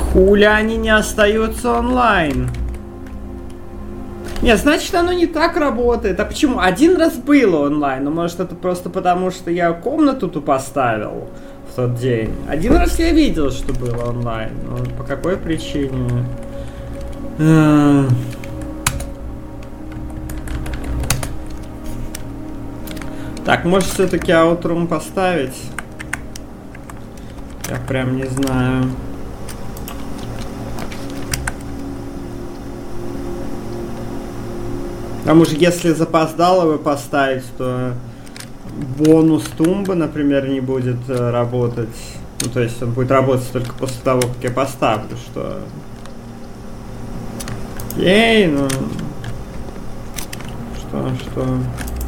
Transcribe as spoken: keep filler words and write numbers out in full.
Хули они не остаются онлайн? Нет, значит, оно не так работает. А почему? Один раз было онлайн. Ну, может, это просто потому, что я комнату ту поставил в тот день. Один раз я видел, что было онлайн. Но по какой причине? Так, может, все-таки Outroom поставить? Я прям не знаю. Потому что если запоздало вы поставить, то бонус тумбы, например, не будет э, работать. Ну, то есть он будет работать только после того, как я поставлю, что... Ей, ну... Что, что...